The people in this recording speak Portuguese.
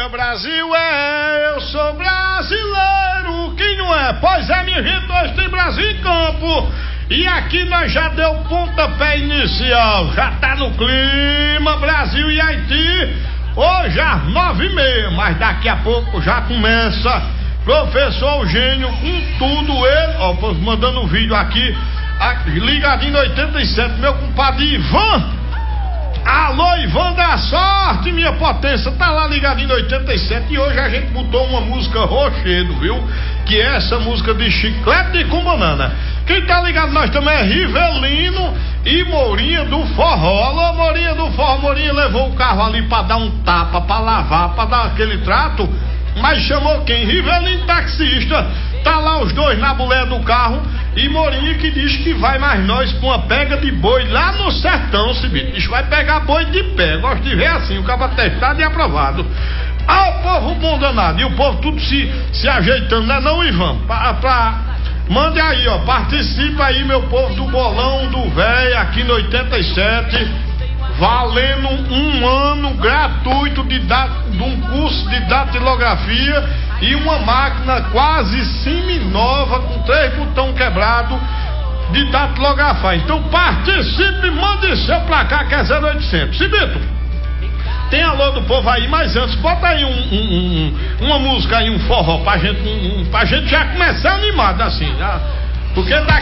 Diga Brasil, eu sou brasileiro, quem não é? Pois é, minha gente, hoje tem Brasil em campo. E aqui nós já deu pontapé inicial, já tá no clima, Brasil e Haiti, hoje às 9h30, mas daqui a pouco já começa. Professor Eugênio com tudo ele, ó, mandando um vídeo aqui, ligadinho no 87, meu compadre Ivan. Alô, Ivan da Sorte, minha potência, tá lá ligadinho no 87 e hoje a gente botou uma música rochedo, viu? Que é essa música de chiclete com banana. Quem tá ligado nós também é Rivelino e Mourinha do Forró. Alô, Mourinha do Forró. Mourinha levou o carro ali pra dar um tapa, pra lavar, pra dar aquele trato, mas chamou quem? Rivelino taxista. Tá lá os dois na boleia do carro e Mourinho que diz que vai mais nós com uma pega de boi lá no sertão, Cibito. Diz que vai pegar boi de pé. Gosto de ver assim, o cara testado e aprovado. Ah, o povo bom danado. E o povo tudo se ajeitando, né não, Ivan? Mande aí, ó. Participa aí, meu povo, do bolão do véio aqui no 87. Valendo um ano gratuito de um curso de datilografia e uma máquina quase semi-nova com 3 botões quebrados de datilografar. Então participe, mande seu placar que é 0800. Cibito, tem alô do povo aí, mas antes bota aí uma música aí, um forró pra gente já começar animado assim, né? Porque daqui